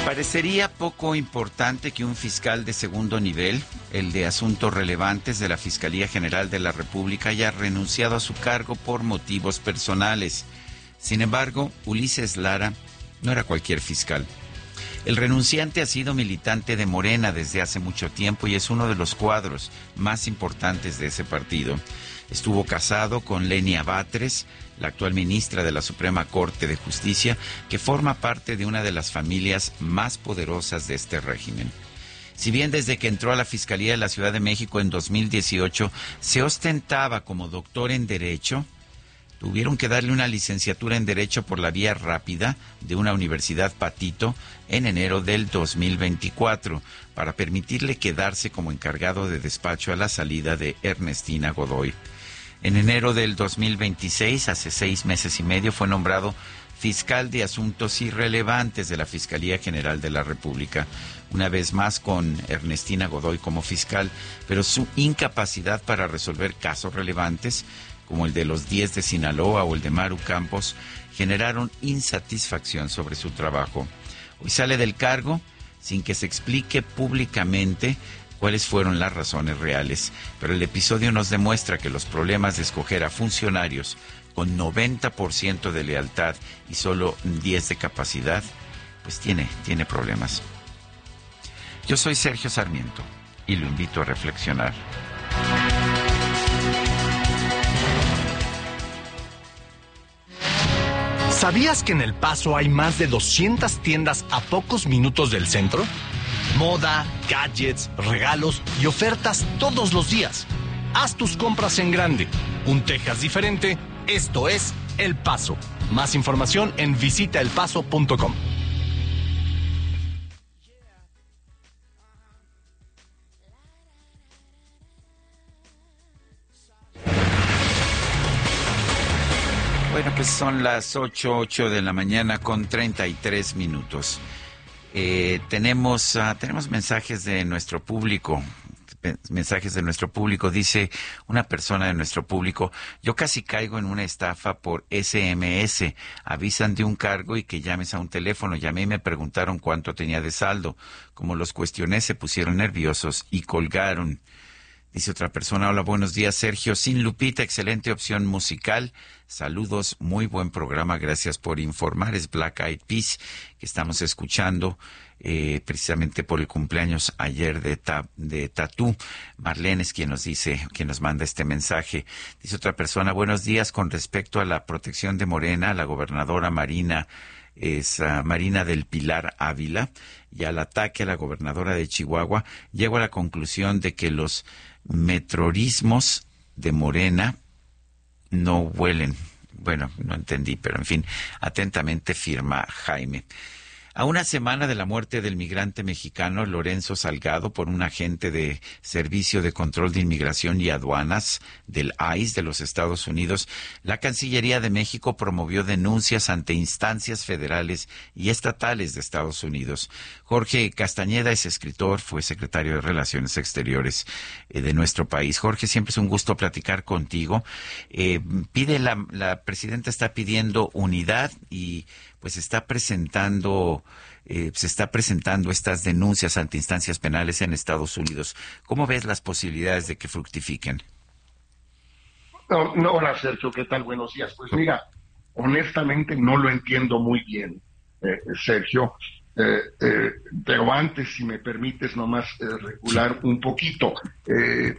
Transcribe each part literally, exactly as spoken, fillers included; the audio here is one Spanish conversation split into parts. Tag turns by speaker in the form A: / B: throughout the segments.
A: Parecería poco importante que un fiscal de segundo nivel, el de asuntos relevantes de la Fiscalía General de la República, haya renunciado a su cargo por motivos personales. Sin embargo, Ulises Lara no era cualquier fiscal. El renunciante ha sido militante de Morena desde hace mucho tiempo y es uno de los cuadros más importantes de ese partido. Estuvo casado con Lenia Batres, la actual ministra de la Suprema Corte de Justicia, que forma parte de una de las familias más poderosas de este régimen. Si bien desde que entró a la Fiscalía de la Ciudad de México en dos mil dieciocho se ostentaba como doctor en Derecho, tuvieron que darle una licenciatura en Derecho por la vía rápida de una universidad Patito en enero del dos mil veinticuatro para permitirle quedarse como encargado de despacho a la salida de Ernestina Godoy. En enero del dos mil veintiséis, hace seis meses y medio, fue nombrado fiscal de asuntos irrelevantes de la Fiscalía General de la República, una vez más con Ernestina Godoy como fiscal, pero su incapacidad para resolver casos relevantes, como el de los diez de Sinaloa o el de Maru Campos, generaron insatisfacción sobre su trabajo. Hoy sale del cargo sin que se explique públicamente cuáles fueron las razones reales, pero el episodio nos demuestra que los problemas de escoger a funcionarios con noventa por ciento de lealtad y solo diez de capacidad, pues tiene, tiene problemas. Yo soy Sergio Sarmiento y lo invito a reflexionar.
B: ¿Sabías que en El Paso hay más de doscientas tiendas a pocos minutos del centro? Moda, gadgets, regalos y ofertas todos los días. Haz tus compras en grande. Un Texas diferente. Esto es El Paso. Más información en visita el paso punto com.
A: Bueno, pues son las ocho, ocho de la mañana con treinta y tres minutos. Eh, tenemos, uh, tenemos mensajes de nuestro público. Mensajes de nuestro público. Dice una persona de nuestro público: yo casi caigo en una estafa por ese eme ese. Avisan de un cargo y que llames a un teléfono. Llamé y me preguntaron cuánto tenía de saldo. Como los cuestioné, se pusieron nerviosos y colgaron. Dice otra persona: hola, buenos días, Sergio. Sin Lupita, excelente opción musical. Saludos, muy buen programa, gracias por informar. Es Black Eyed Peas, que estamos escuchando eh, precisamente por el cumpleaños ayer de, ta, de Tatú. Marlene es quien nos dice, quien nos manda este mensaje. Dice otra persona: buenos días, con respecto a la protección de Morena, la gobernadora Marina es uh, Marina del Pilar Ávila, y al ataque a la gobernadora de Chihuahua, llego a la conclusión de que los metrorismos de Morena no huelen. Bueno, no entendí, pero en fin, atentamente firma Jaime. A una semana de la muerte del migrante mexicano Lorenzo Salgado por un agente de Servicio de Control de Inmigración y Aduanas del I C E de los Estados Unidos, la Cancillería de México promovió denuncias ante instancias federales y estatales de Estados Unidos. Jorge Castañeda es escritor, fue secretario de Relaciones Exteriores eh, de nuestro país. Jorge, siempre es un gusto platicar contigo. Eh, pide la, la presidenta está pidiendo unidad y pues está presentando, eh, se está presentando estas denuncias ante instancias penales en Estados Unidos. ¿Cómo ves las posibilidades de que fructifiquen?
C: No, no, hola Sergio, ¿qué tal? Buenos días. Pues mira, honestamente no lo entiendo muy bien, eh, Sergio, eh, eh, pero antes, si me permites nomás eh, recular un poquito. Eh,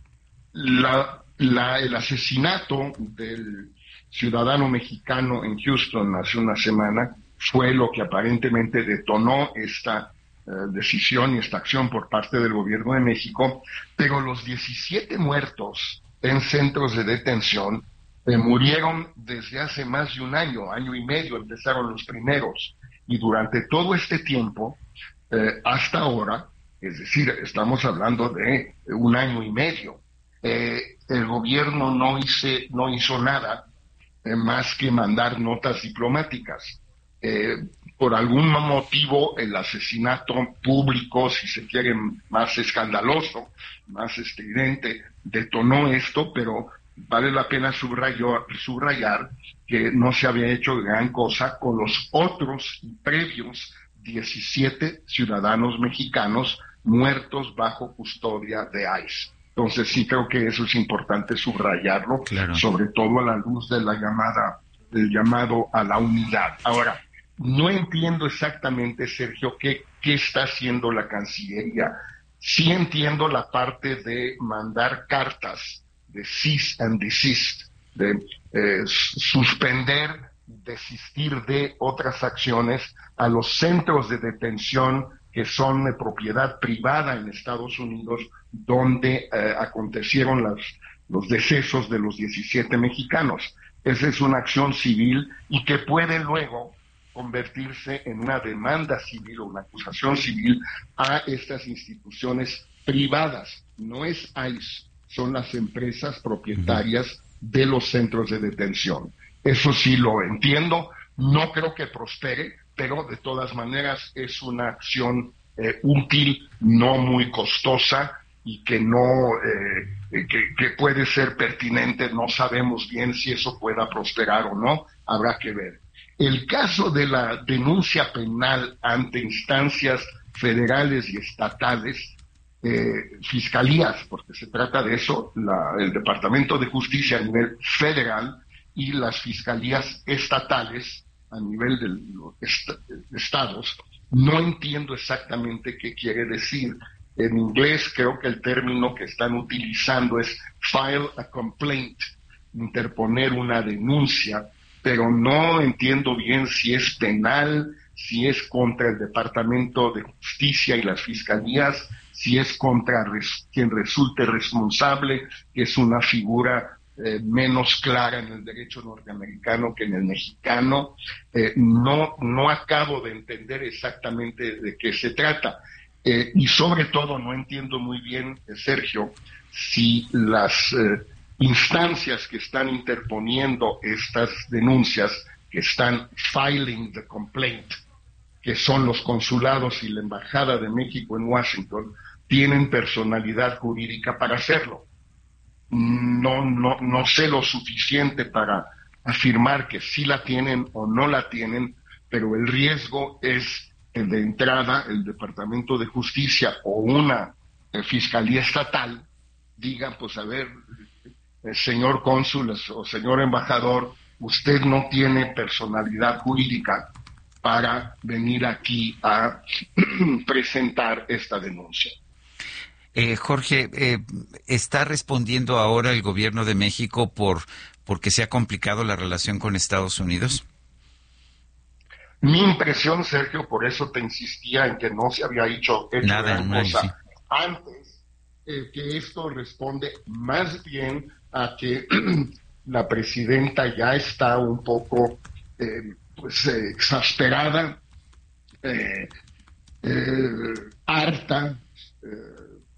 C: la, la, el asesinato del ciudadano mexicano en Houston hace una semana fue lo que aparentemente detonó esta eh, decisión y esta acción por parte del gobierno de México, pero los diecisiete muertos en centros de detención eh, murieron desde hace más de un año, año y medio empezaron los primeros, y durante todo este tiempo, eh, hasta ahora, es decir, estamos hablando de un año y medio, eh, el gobierno no, hice, no hizo nada Eh, más que mandar notas diplomáticas. Eh, por algún motivo, el asesinato público, si se quiere, más escandaloso, más estridente, detonó esto, pero vale la pena subrayar, subrayar que no se había hecho gran cosa con los otros y previos diecisiete ciudadanos mexicanos muertos bajo custodia de ICE. Entonces sí creo que eso es importante subrayarlo, claro, sobre todo a la luz de la llamada, del llamado a la unidad. Ahora, no entiendo exactamente, Sergio, qué, qué está haciendo la Cancillería. Sí entiendo la parte de mandar cartas de cease and desist, de eh, suspender, desistir de otras acciones a los centros de detención que son de propiedad privada en Estados Unidos, donde eh, acontecieron las, los decesos de los diecisiete mexicanos. Esa es una acción civil y que puede luego convertirse en una demanda civil o una acusación civil a estas instituciones privadas. No es ICE, son las empresas propietarias de los centros de detención. Eso sí lo entiendo, no creo que prospere, pero de todas maneras es una acción eh, útil, no muy costosa y que no eh, que, que puede ser pertinente. No sabemos bien si eso pueda prosperar o no, habrá que ver. El caso de la denuncia penal ante instancias federales y estatales, eh, fiscalías, porque se trata de eso, la, el Departamento de Justicia a nivel federal y las fiscalías estatales a nivel de los est- estados, no entiendo exactamente qué quiere decir. En inglés creo que el término que están utilizando es file a complaint, interponer una denuncia, pero no entiendo bien si es penal, si es contra el Departamento de Justicia y las fiscalías, si es contra res- quien resulte responsable, que es una figura eh, menos clara en el derecho norteamericano que en el mexicano. Eh, no, no acabo de entender exactamente de qué se trata. Eh, y sobre todo no entiendo muy bien, eh, Sergio, si las eh, instancias que están interponiendo estas denuncias, que están filing the complaint, que son los consulados y la Embajada de México en Washington, tienen personalidad jurídica para hacerlo. No, no, no sé lo suficiente para afirmar que sí la tienen o no la tienen, pero el riesgo es que de entrada el Departamento de Justicia o una eh, Fiscalía Estatal digan, pues a ver, eh, señor cónsul o señor embajador, usted no tiene personalidad jurídica para venir aquí a presentar esta denuncia.
A: Eh, Jorge, eh, ¿está respondiendo ahora el gobierno de México por porque se ha complicado la relación con Estados Unidos?
C: Mi impresión, Sergio, por eso te insistía en que no se había hecho, hecho
A: Nada,
C: gran
A: no,
C: cosa
A: sí.
C: antes, eh, que esto responde más bien a que la presidenta ya está un poco eh, pues eh, exasperada, eh, eh, harta, eh,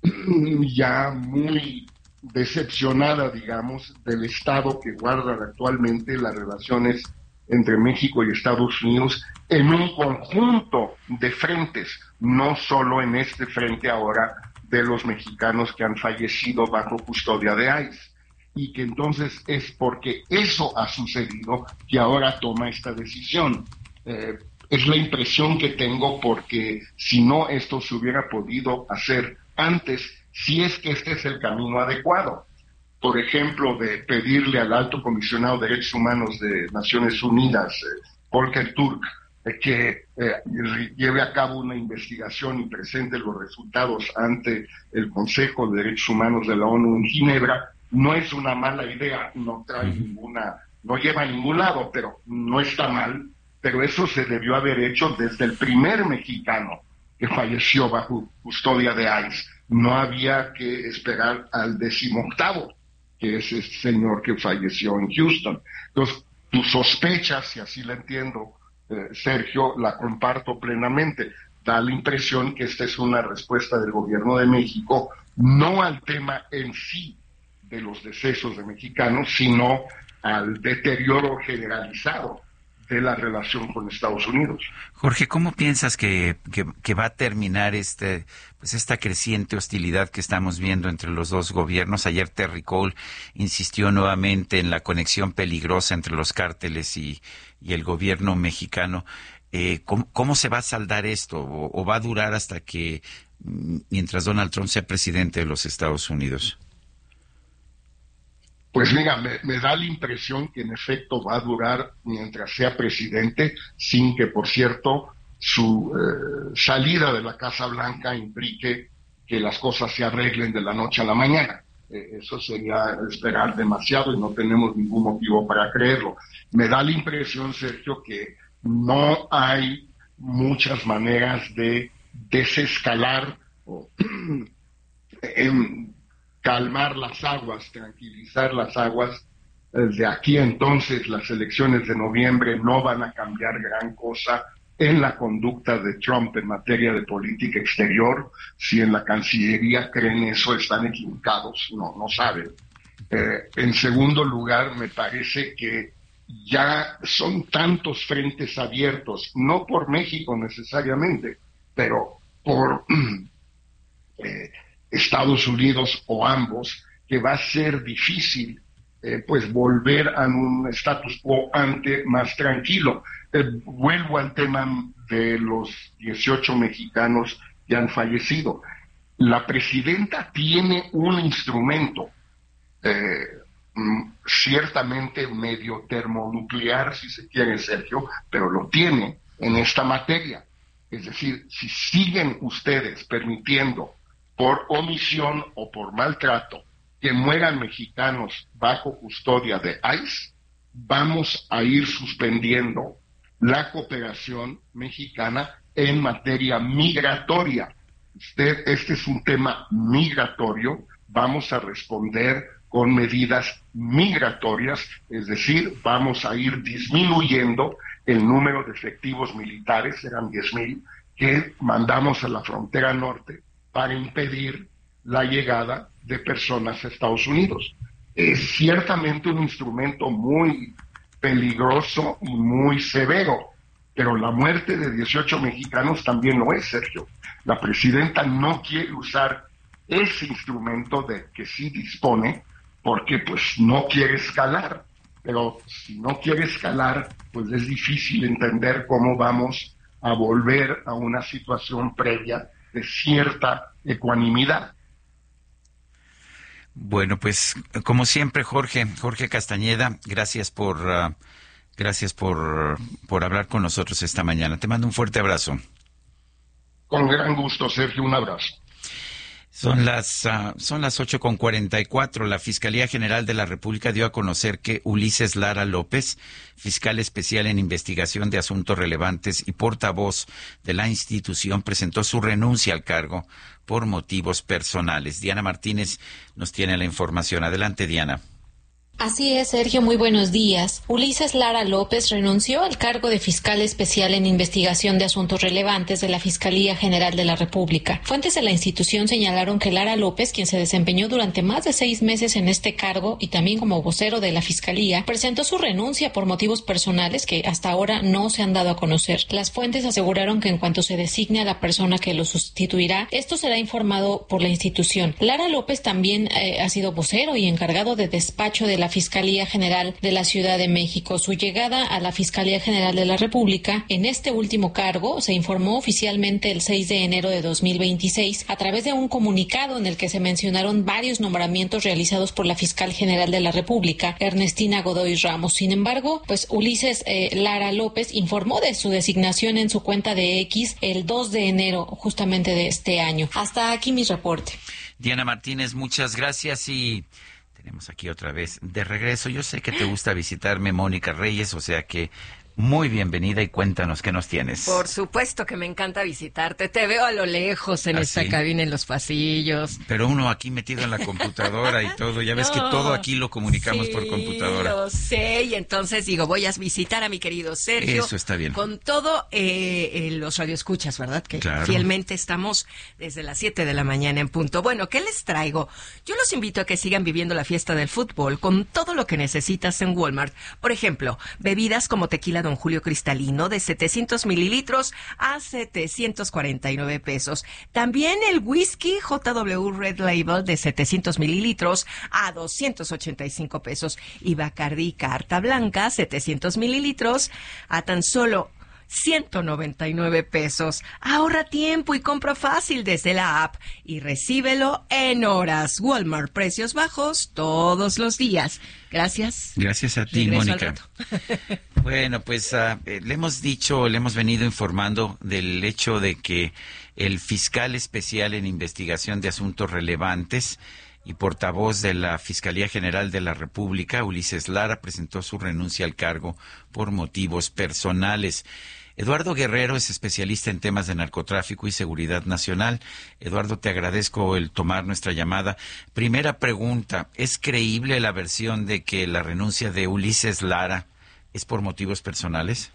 C: ya muy decepcionada, digamos, del estado que guardan actualmente las relaciones entre México y Estados Unidos en un conjunto de frentes, no solo en este frente ahora de los mexicanos que han fallecido bajo custodia de ICE, y que entonces es porque eso ha sucedido que ahora toma esta decisión. Eh, es la impresión que tengo, porque si no, esto se hubiera podido hacer antes, si es que este es el camino adecuado. Por ejemplo, de pedirle al Alto Comisionado de Derechos Humanos de Naciones Unidas, eh, Volker Turk, eh, que eh, lleve a cabo una investigación y presente los resultados ante el Consejo de Derechos Humanos de la ONU en Ginebra, no es una mala idea, no trae uh-huh. ninguna, no lleva a ningún lado, pero no está mal. Pero eso se debió haber hecho desde el primer mexicano que falleció bajo custodia de ICE. No había que esperar al decimoctavo, que es este señor que falleció en Houston. Entonces, tu sospecha, si así la entiendo, eh, Sergio, la comparto plenamente. Da la impresión que esta es una respuesta del gobierno de México, no al tema en sí de los decesos de mexicanos, sino al deterioro generalizado de la relación con Estados Unidos.
A: Jorge, ¿cómo piensas que, que, que va a terminar este, pues esta creciente hostilidad que estamos viendo entre los dos gobiernos? Ayer Terry Cole insistió nuevamente en la conexión peligrosa entre los cárteles y, y el gobierno mexicano. Eh, ¿cómo, ¿Cómo se va a saldar esto? ¿O, o va a durar hasta que, mientras Donald Trump sea presidente de los Estados Unidos?
C: Pues mira, me, me da la impresión que en efecto va a durar mientras sea presidente, sin que, por cierto, su eh, salida de la Casa Blanca implique que las cosas se arreglen de la noche a la mañana. Eh, eso sería esperar demasiado y no tenemos ningún motivo para creerlo. Me da la impresión, Sergio, que no hay muchas maneras de desescalar o en, calmar las aguas, tranquilizar las aguas. De aquí entonces las elecciones de noviembre no van a cambiar gran cosa en la conducta de Trump en materia de política exterior. Si en la Cancillería creen eso, están equivocados, no, no saben. Eh, en segundo lugar, me parece que ya son tantos frentes abiertos, no por México necesariamente, pero por eh, Estados Unidos o ambos, que va a ser difícil eh, pues volver a un status quo ante más tranquilo. Eh, vuelvo al tema de los dieciocho mexicanos que han fallecido. La presidenta tiene un instrumento, eh, ciertamente medio termonuclear, si se quiere, Sergio, pero lo tiene en esta materia. Es decir, si siguen ustedes permitiendo por omisión o por maltrato que mueran mexicanos bajo custodia de ICE, vamos a ir suspendiendo la cooperación mexicana en materia migratoria. Usted, este es un tema migratorio, vamos a responder con medidas migratorias, es decir, vamos a ir disminuyendo el número de efectivos militares, eran diez mil, que mandamos a la frontera norte para impedir la llegada de personas a Estados Unidos. Es ciertamente un instrumento muy peligroso y muy severo, pero la muerte de dieciocho mexicanos también lo es, Sergio. La presidenta no quiere usar ese instrumento de que sí dispone, porque pues no quiere escalar, pero si no quiere escalar, pues es difícil entender cómo vamos a volver a una situación previa de cierta ecuanimidad.
A: Bueno, pues como siempre, Jorge, Jorge Castañeda, gracias por uh, gracias por, por hablar con nosotros esta mañana. Te mando un fuerte abrazo.
C: Con gran gusto, Sergio, un abrazo.
A: Son las uh, son las ocho con cuarenta y cuatro. La Fiscalía General de la República dio a conocer que Ulises Lara López, fiscal especial en investigación de asuntos relevantes y portavoz de la institución, presentó su renuncia al cargo por motivos personales. Diana Martínez nos tiene la información. Adelante, Diana.
D: Así es, Sergio, muy buenos días. Ulises Lara López renunció al cargo de fiscal especial en investigación de asuntos relevantes de la Fiscalía General de la República. Fuentes de la institución señalaron que Lara López, quien se desempeñó durante más de seis meses en este cargo y también como vocero de la Fiscalía, presentó su renuncia por motivos personales que hasta ahora no se han dado a conocer. Las fuentes aseguraron que en cuanto se designe a la persona que lo sustituirá, esto será informado por la institución. Lara López también eh, ha sido vocero y encargado de despacho de la Fiscalía General de la Ciudad de México. Su llegada a la Fiscalía General de la República en este último cargo se informó oficialmente el seis de enero de dos mil veintiséis a través de un comunicado en el que se mencionaron varios nombramientos realizados por la Fiscal General de la República, Ernestina Godoy Ramos. Sin embargo, pues Ulises eh, Lara López informó de su designación en su cuenta de X el dos de enero justamente de este año. Hasta aquí mi reporte.
A: Diana Martínez, muchas gracias y tenemos aquí otra vez de regreso. Yo sé que te gusta visitarme, Mónica Reyes, o sea que muy bienvenida y cuéntanos qué nos tienes.
E: Por supuesto que me encanta visitarte. Te veo a lo lejos en
A: ¿Ah,
E: esta
A: sí?
E: cabina, en los pasillos.
A: Pero uno aquí metido en la computadora y todo. Ya ves no, que todo aquí lo comunicamos
E: sí,
A: por computadora.
E: Lo sé, y entonces digo, voy a visitar a mi querido Sergio.
A: Eso está bien.
E: Con todo eh, eh, los radioescuchas, ¿verdad? Que
A: claro.
E: Fielmente estamos desde las siete de la mañana en punto. Bueno, ¿qué les traigo? Yo los invito a que sigan viviendo la fiesta del fútbol con todo lo que necesitas en Walmart. Por ejemplo, bebidas como tequila Don Julio Cristalino de setecientos mililitros a setecientos cuarenta y nueve pesos. También el whisky J W Red Label de setecientos mililitros a doscientos ochenta y cinco pesos. Y Bacardí Carta Blanca setecientos mililitros a tan solo ciento noventa y nueve pesos. Ahorra tiempo y compra fácil desde la app y recíbelo en horas. Walmart, precios bajos todos los días. Gracias.
A: Gracias a ti,
E: Regreso
A: Mónica. Bueno, pues uh, eh, le hemos dicho, le hemos venido informando del hecho de que el fiscal especial en investigación de asuntos relevantes y portavoz de la Fiscalía General de la República, Ulises Lara, presentó su renuncia al cargo por motivos personales. Eduardo Guerrero es especialista en temas de narcotráfico y seguridad nacional. Eduardo, te agradezco el tomar nuestra llamada. Primera pregunta, ¿es creíble la versión de que la renuncia de Ulises Lara es por motivos personales?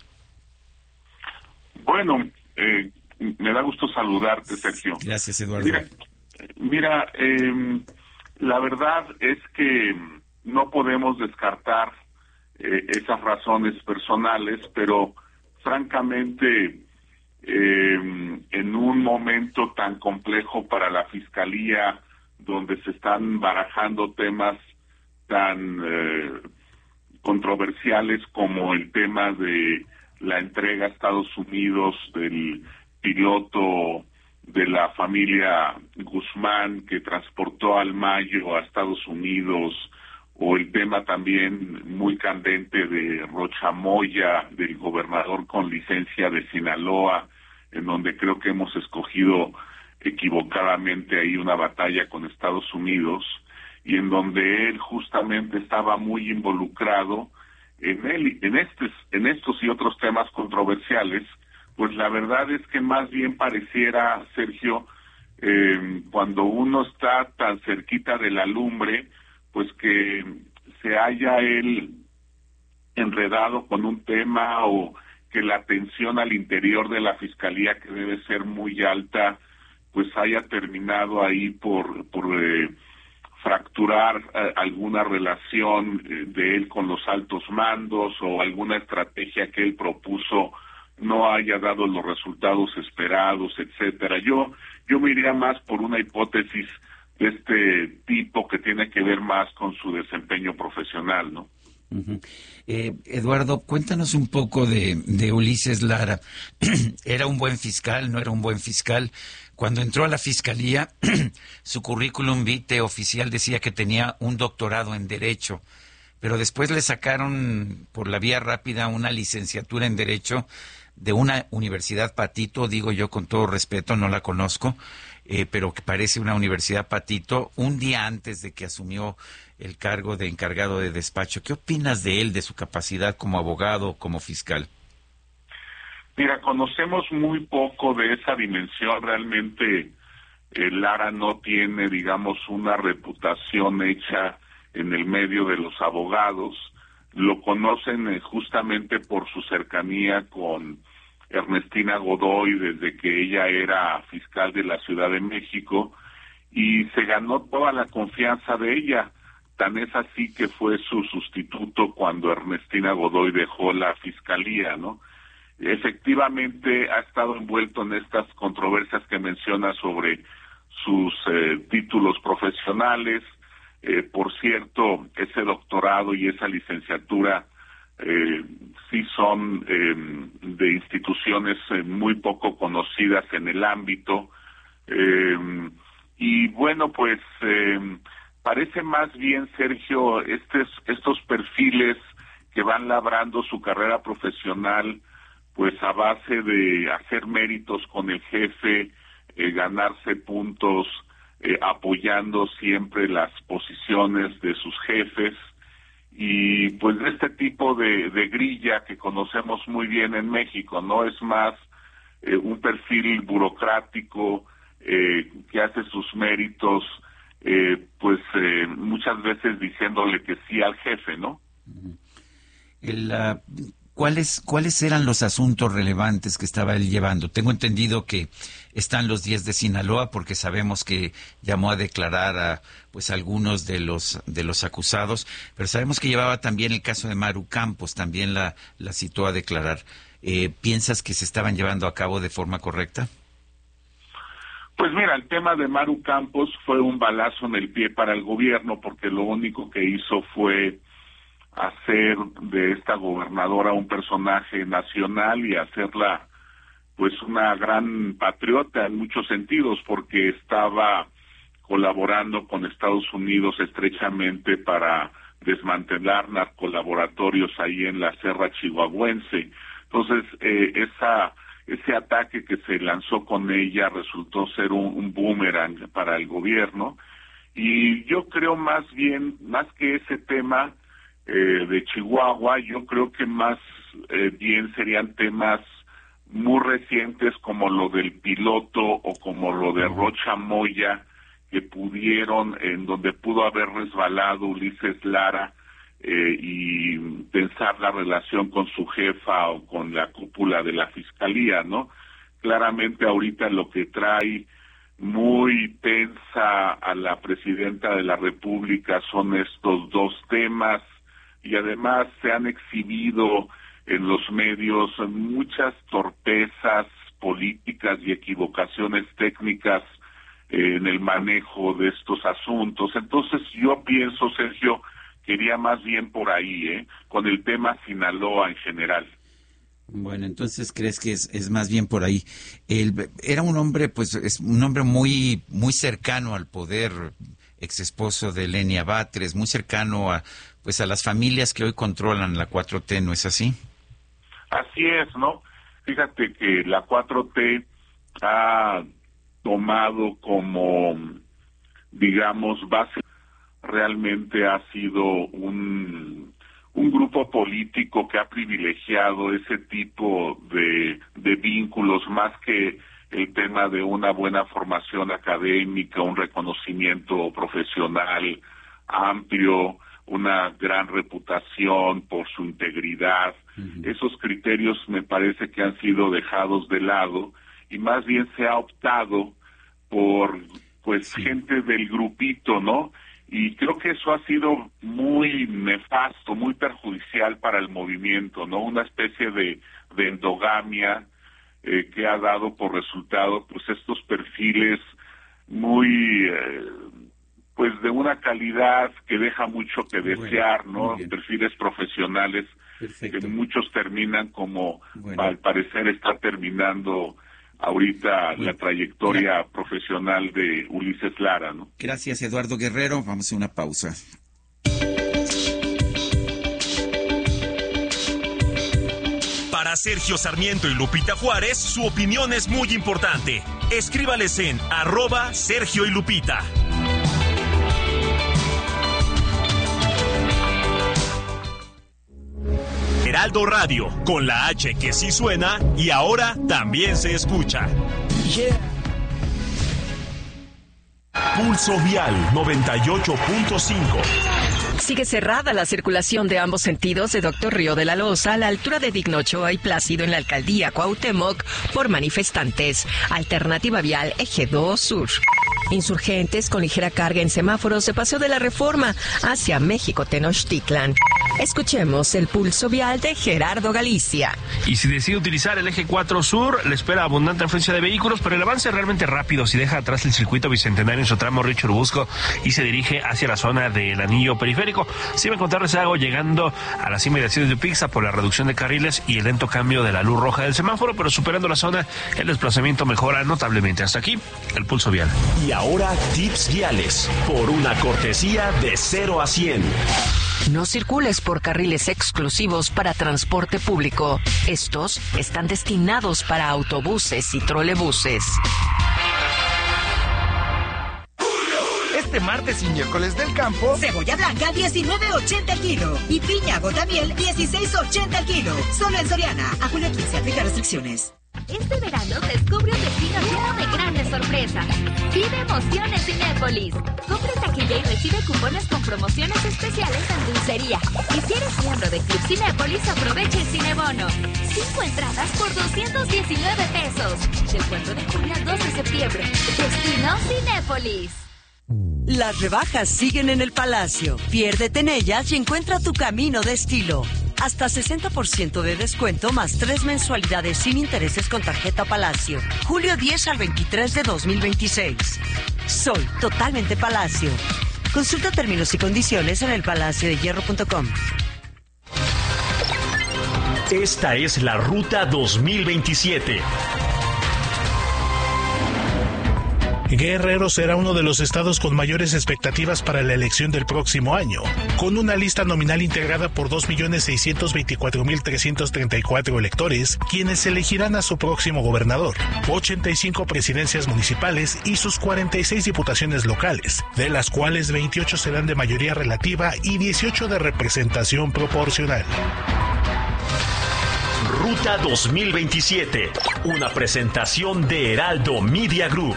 F: Bueno, eh, me da gusto saludarte, Sergio.
A: Gracias, Eduardo.
F: Mira, mira eh, la verdad es que no podemos descartar eh, esas razones personales, pero francamente, eh, en un momento tan complejo para la Fiscalía, donde se están barajando temas tan eh, controversiales como el tema de la entrega a Estados Unidos del piloto de la familia Guzmán que transportó al Mayo a Estados Unidos, o el tema también muy candente de Rocha Moya, del gobernador con licencia de Sinaloa, en donde creo que hemos escogido equivocadamente ahí una batalla con Estados Unidos, y en donde él justamente estaba muy involucrado en él, en estos, en estos y otros temas controversiales. Pues la verdad es que más bien pareciera, Sergio, eh, cuando uno está tan cerquita de la lumbre, pues que se haya él enredado con un tema, o que la tensión al interior de la Fiscalía, que debe ser muy alta, pues haya terminado ahí por, por eh, fracturar eh, alguna relación eh, de él con los altos mandos, o alguna estrategia que él propuso no haya dado los resultados esperados, etcétera. Yo, yo me iría más por una hipótesis de este tipo que tiene que ver más con su desempeño profesional, ¿no?
A: Uh-huh. eh, Eduardo, cuéntanos un poco de, de Ulises Lara. ¿Era un buen fiscal? ¿No era un buen fiscal? Cuando entró a la Fiscalía, su currículum vitae oficial decía que tenía un doctorado en Derecho, pero después le sacaron por la vía rápida una licenciatura en Derecho de una universidad patito, digo yo con todo respeto, no la conozco, eh, pero que parece una universidad patito, un día antes de que asumió el cargo de encargado de despacho. ¿Qué opinas de él, de su capacidad como abogado, como fiscal?
F: Mira, conocemos muy poco de esa dimensión. Realmente eh, Lara no tiene, digamos, una reputación hecha en el medio de los abogados. Lo conocen eh, justamente por su cercanía con Ernestina Godoy desde que ella era fiscal de la Ciudad de México, y se ganó toda la confianza de ella. Tan es así que fue su sustituto cuando Ernestina Godoy dejó la fiscalía, ¿no? Efectivamente ha estado envuelto en estas controversias que menciona sobre sus eh, títulos profesionales. Eh, por cierto, ese doctorado y esa licenciatura eh, sí son eh, de instituciones eh, muy poco conocidas en el ámbito. Eh, y bueno, pues eh, parece más bien, Sergio, estes, estos perfiles que van labrando su carrera profesional pues a base de hacer méritos con el jefe, eh, ganarse puntos, eh, apoyando siempre las posiciones de sus jefes, y pues de este tipo de, de grilla que conocemos muy bien en México, ¿no? Es más eh, un perfil burocrático eh, que hace sus méritos, eh, pues eh, muchas veces diciéndole que sí al jefe, ¿no?
A: El, uh... ¿Cuáles, ¿Cuáles eran los asuntos relevantes que estaba él llevando? Tengo entendido que están los diez de Sinaloa, porque sabemos que llamó a declarar a pues algunos de los de los acusados, pero sabemos que llevaba también el caso de Maru Campos, también la, la citó a declarar. Eh, ¿Piensas que se estaban llevando a cabo de forma correcta?
F: Pues mira, el tema de Maru Campos fue un balazo en el pie para el gobierno, porque lo único que hizo fue hacer de esta gobernadora un personaje nacional y hacerla pues una gran patriota en muchos sentidos, porque estaba colaborando con Estados Unidos estrechamente para desmantelar narcolaboratorios ahí en la Serra Chihuahuense. Entonces, eh, esa ese ataque que se lanzó con ella resultó ser un, un boomerang para el gobierno, y yo creo más bien, más que ese tema eh, de Chihuahua, yo creo que más eh, bien serían temas muy recientes como lo del piloto o como lo de Rocha Moya, que pudieron, en donde pudo haber resbalado Ulises Lara eh, y pensar la relación con su jefa o con la cúpula de la fiscalía, ¿no? Claramente ahorita lo que trae muy tensa a la presidenta de la República son estos dos temas, y además se han exhibido en los medios muchas torpezas políticas y equivocaciones técnicas eh, en el manejo de estos asuntos. Entonces yo pienso, Sergio, que iría más bien por ahí, ¿eh? con el tema Sinaloa en general.
A: Bueno, entonces crees que es, es más bien por ahí. Él era un hombre, pues, es un hombre muy, muy cercano al poder, ex esposo de Lenia Batres, muy cercano a, pues, a las familias que hoy controlan la cuatro T, ¿no es así?
F: Así es, ¿no? Fíjate que la cuatro T ha tomado como, digamos, base, realmente ha sido un, un grupo político que ha privilegiado ese tipo de, de vínculos más que el tema de una buena formación académica, un reconocimiento profesional amplio, una gran reputación por su integridad. Uh-huh. Esos criterios me parece que han sido dejados de lado y más bien se ha optado por pues sí. gente del grupito, ¿no? Y creo que eso ha sido muy nefasto, muy perjudicial para el movimiento, ¿no? Una especie de, de endogamia eh, que ha dado por resultado pues estos perfiles muy eh, pues de una calidad que deja mucho que desear, bueno, ¿no? Perfiles profesionales. Perfecto. Que muchos terminan como, bueno. al parecer está terminando ahorita bueno. la trayectoria Gra- profesional de Ulises Lara, ¿no?
A: Gracias, Eduardo Guerrero. Vamos a una pausa.
G: Para Sergio Sarmiento y Lupita Juárez, su opinión es muy importante. Escríbales en arroba Sergio y Lupita. Heraldo Radio, con la H que sí suena y ahora también se escucha. Yeah. Pulso Vial noventa y ocho punto cinco.
E: Sigue cerrada la circulación de ambos sentidos de Doctor Río de la Loza a la altura de Digno Ochoa y Plácido en la alcaldía Cuauhtémoc por manifestantes. Alternativa vial Eje dos Sur. Insurgentes con ligera carga en semáforos de Paseo de la Reforma hacia México Tenochtitlan. Escuchemos el pulso vial de Gerardo Galicia.
H: Y si decide utilizar el eje cuatro Sur, le espera abundante afluencia de vehículos, pero el avance es realmente rápido si deja atrás el circuito bicentenario en su tramo Río Churubusco y se dirige hacia la zona del anillo periférico. Sin encontrar rezago llegando a las inmediaciones de Upixa por la reducción de carriles y el lento cambio de la luz roja del semáforo, pero superando la zona, el desplazamiento mejora notablemente. Hasta aquí, el pulso vial.
G: Y ahora, tips viales, por una cortesía de cero a cien.
E: No circules por carriles exclusivos para transporte público. Estos están destinados para autobuses y trolebuses.
I: Este martes y miércoles del campo,
J: cebolla blanca diecinueve ochenta el kilo y piña gotamiel dieciséis ochenta el kilo. Solo en Soriana. A julio quince, aplica restricciones.
K: Este verano descubre un destino lleno de grandes sorpresas. Vive emoción en Cinépolis. Compra taquilla y recibe cupones con promociones especiales en dulcería. Y si eres miembro de Club Cinépolis, aprovecha el Cinebono. Cinco entradas por doscientos diecinueve pesos. Del cuatro de junio al dos de septiembre. Destino Cinépolis.
L: Las rebajas siguen en el Palacio. Piérdete en ellas y encuentra tu camino de estilo. Hasta sesenta por ciento de descuento más tres mensualidades sin intereses con tarjeta Palacio. Julio diez al veintitrés de dos mil veintiséis. Soy totalmente Palacio. Consulta términos y condiciones en el palacio de hierro punto com.
G: Esta es la Ruta dos mil veintisiete.
M: Guerrero será uno de los estados con mayores expectativas para la elección del próximo año, con una lista nominal integrada por dos millones seiscientos veinticuatro mil trescientos treinta y cuatro electores, quienes elegirán a su próximo gobernador, ochenta y cinco presidencias municipales y sus cuarenta y seis diputaciones locales, de las cuales veintiocho serán de mayoría relativa y dieciocho de representación proporcional.
G: Ruta dos mil veintisiete, una presentación de Heraldo Media Group.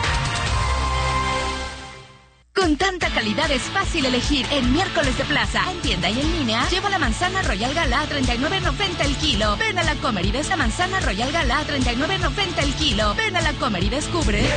N: Con tanta calidad es fácil elegir en Miércoles de Plaza. En tienda y en línea, lleva la manzana Royal Gala a treinta y nueve noventa el kilo. Ven a la Comer y ves la manzana Royal Gala a treinta y nueve noventa el kilo. Ven a la Comer y descubre